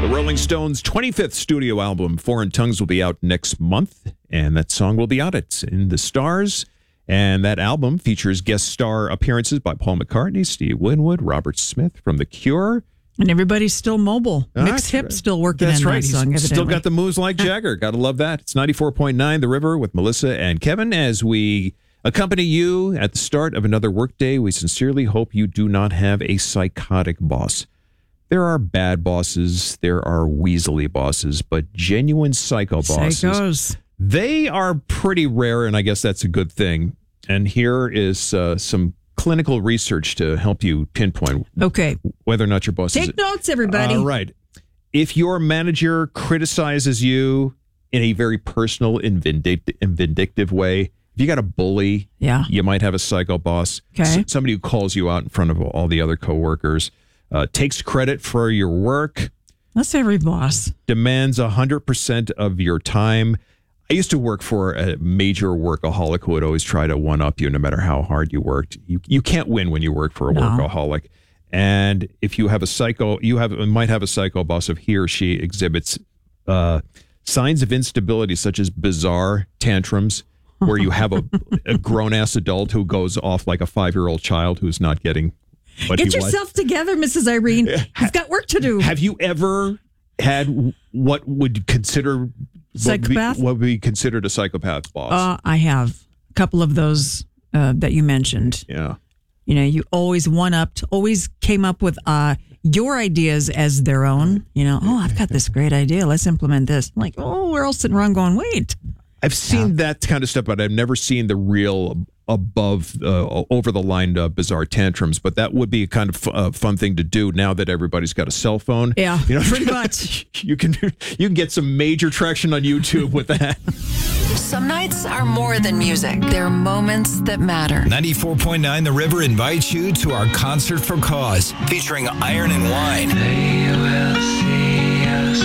The Rolling Stones' 25th studio album, Foreign Tongues, will be out next month, and that song will be out. It's in the stars, and that album features guest star appearances by Paul McCartney, Steve Winwood, Robert Smith from The Cure. And everybody's still mobile. Mixed Hip still working That's in right. that song, He's evidently. still got the moves like Jagger. Got to love that. It's 94.9 The River with Melissa and Kevin. As we accompany you at the start of another workday, we sincerely hope you do not have a psychotic boss. There are bad bosses, there are weaselly bosses, but genuine psycho bosses, Psychos. they are pretty rare, and I guess that's a good thing. And here is some clinical research to help you pinpoint whether or not your boss is... Take notes, everybody. All right. If your manager criticizes you in a very personal and vindictive way, if you got a bully, you might have a psycho boss. Okay. Somebody who calls you out in front of all the other coworkers, takes credit for your work. That's every boss. Demands 100% of your time. I used to work for a major workaholic who would always try to one-up you no matter how hard you worked. You can't win when you work for a workaholic. And if you have a psycho, might have a psycho boss if he or she exhibits signs of instability, such as bizarre tantrums, where you have a grown-ass adult who goes off like a 5-year-old child who's not getting what Get yourself together, Mrs. Irene. You've got work to do. Have you ever had what would consider... Psychopath? What would be considered a psychopath boss? I have a couple of those that you mentioned. Yeah. You know, you always one-upped, always came up with your ideas as their own. You know, I've got this great idea. Let's implement this. I'm like, we're all sitting around going, wait. I've seen that kind of stuff, but I've never seen the real above, over-the-line bizarre tantrums. But that would be a kind of fun thing to do now that everybody's got a cell phone. Yeah, you know, pretty much. You can get some major traction on YouTube with that. Some nights are more than music. They're moments that matter. 94.9 The River invites you to our Concert for Cause, featuring Iron and Wine. They will see us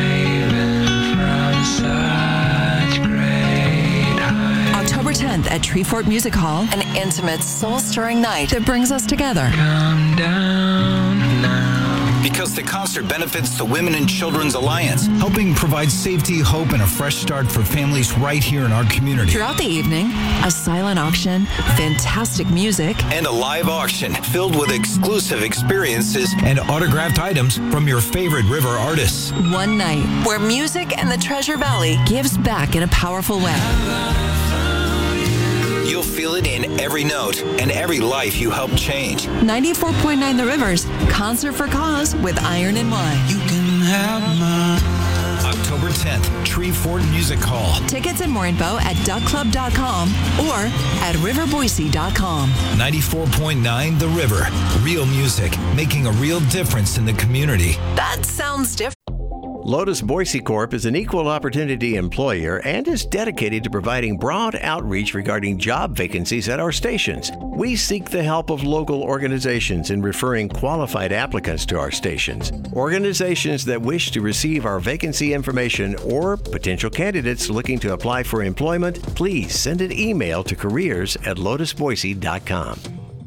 waving from such great height. October 10th at Treefort Music Hall, an intimate, soul-stirring night that brings us together. Come down now. Because the concert benefits the Women and Children's Alliance, helping provide safety, hope, and a fresh start for families right here in our community. Throughout the evening, a silent auction, fantastic music, and a live auction filled with exclusive experiences and autographed items from your favorite river artists. One night where music and the Treasure Valley gives back in a powerful way. You'll feel it in every note and every life you help change. 94.9 The Rivers, Concert for Cause with Iron and Wine. You can have mine. October 10th, Treefort Music Hall. Tickets and more info at duckclub.com or at riverboise.com. 94.9 The River. Real music, making a real difference in the community. That sounds different. Lotus Boise Corp is an equal opportunity employer and is dedicated to providing broad outreach regarding job vacancies at our stations. We seek the help of local organizations in referring qualified applicants to our stations. Organizations that wish to receive our vacancy information or potential candidates looking to apply for employment, please send an email to careers@lotusboise.com.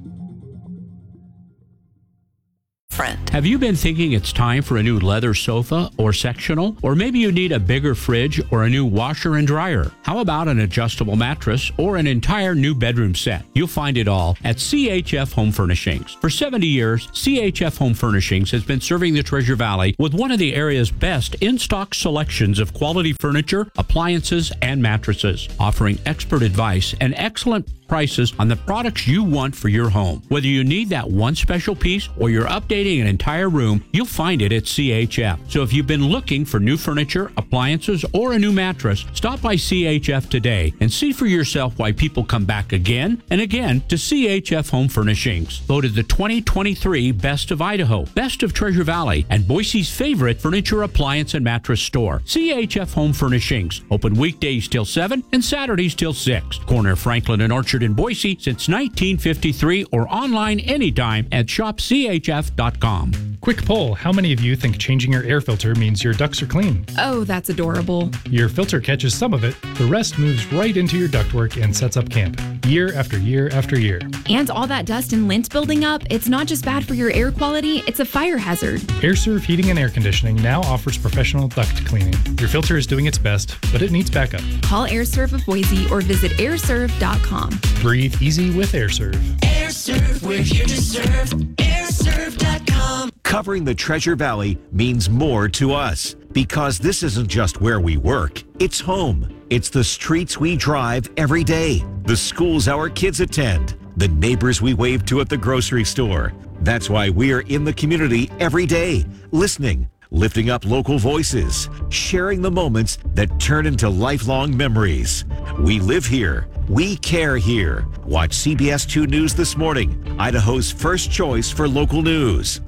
Have you been thinking it's time for a new leather sofa or sectional? Or maybe you need a bigger fridge or a new washer and dryer? How about an adjustable mattress or an entire new bedroom set? You'll find it all at CHF Home Furnishings. For 70 years, CHF Home Furnishings has been serving the Treasure Valley with one of the area's best in-stock selections of quality furniture, appliances, and mattresses, offering expert advice and excellent prices on the products you want for your home. Whether you need that one special piece or you're updating an entire room, you'll find it at CHF. So if you've been looking for new furniture, appliances, or a new mattress, stop by CHF today and see for yourself why people come back again and again to CHF Home Furnishings. Voted the 2023 Best of Idaho, Best of Treasure Valley, and Boise's favorite furniture, appliance, and mattress store. CHF Home Furnishings. Open weekdays till 7 and Saturdays till 6. Corner of Franklin and Orchard in Boise since 1953 or online anytime at shopchf.com. Quick poll, how many of you think changing your air filter means your ducts are clean? Oh, that's adorable. Your filter catches some of it, the rest moves right into your ductwork and sets up camp. year after year after year. And all that dust and lint building up, it's not just bad for your air quality, it's a fire hazard. AirServe Heating and Air Conditioning now offers professional duct cleaning. Your filter is doing its best, but it needs backup. Call AirServe of Boise or visit airserve.com. Breathe easy with AirServe. AirServe, we're here to serve. AirServe.com. Covering the Treasure Valley means more to us because this isn't just where we work, it's home. It's the streets we drive every day, the schools our kids attend, the neighbors we wave to at the grocery store. That's why we're in the community every day, listening, lifting up local voices, sharing the moments that turn into lifelong memories. We live here. We care here. Watch CBS 2 News This Morning, Idaho's first choice for local news.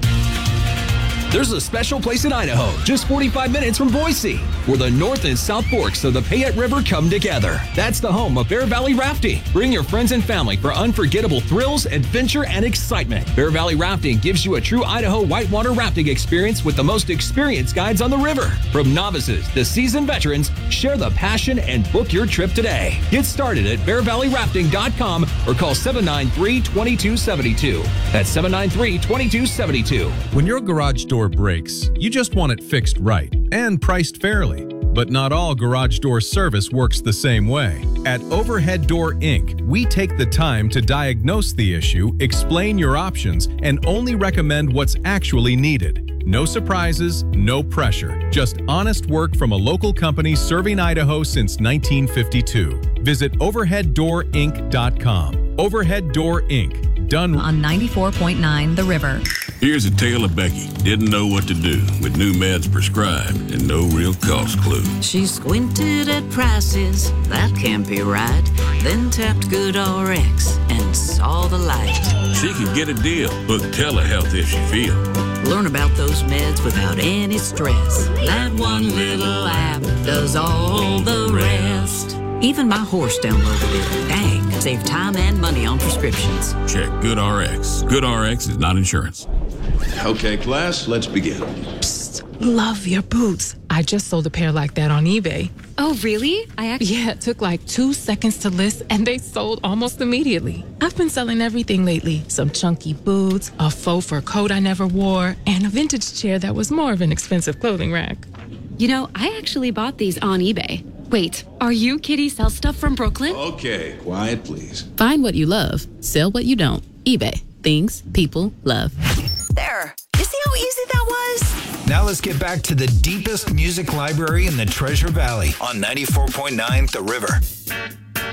There's a special place in Idaho, just 45 minutes from Boise, where the North and South Forks of the Payette River come together. That's the home of Bear Valley Rafting. Bring your friends and family for unforgettable thrills, adventure, and excitement. Bear Valley Rafting gives you a true Idaho whitewater rafting experience with the most experienced guides on the river. From novices to seasoned veterans, share the passion and book your trip today. Get started at bearvalleyrafting.com or call 793-2272. That's 793-2272. When your garage door breaks, you just want it fixed right and priced fairly. But not all garage door service works the same way. At Overhead Door Inc., we take the time to diagnose the issue, explain your options, and only recommend what's actually needed. No surprises, no pressure. Just honest work from a local company serving Idaho since 1952. Visit overheaddoorinc.com. Overhead Door Inc. Done on 94.9 The River. Here's a tale of Becky. Didn't know what to do with new meds prescribed and no real cost clue. She squinted at prices, that can't be right. Then tapped GoodRx and saw the light. She could get a deal. Book telehealth if she feel. Learn about those meds without any stress. That one little app does all the rest. Even my horse downloaded it. Dang, save time and money on prescriptions. Check GoodRx. GoodRx is not insurance. Okay, class, let's begin. Psst, love your boots. I just sold a pair like that on eBay. Oh, really? Yeah, it took like 2 seconds to list and they sold almost immediately. I've been selling everything lately. Some chunky boots, a faux fur coat I never wore, and a vintage chair that was more of an expensive clothing rack. You know, I actually bought these on eBay. Wait, are you Kitty Sell Stuff from Brooklyn? Okay, quiet please. Find what you love, sell what you don't. eBay. Things people love. There. You see how easy that was? Now let's get back to the deepest music library in the Treasure Valley on 94.9 The River.